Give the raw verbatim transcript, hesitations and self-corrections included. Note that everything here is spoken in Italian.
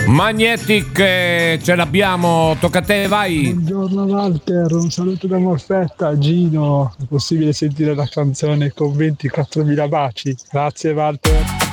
Magnetic, eh, ce l'abbiamo, tocca a te, vai. Buongiorno Walter, un saluto da Molfetta, Gino, è possibile sentire la canzone con ventiquattromila baci? Grazie Walter.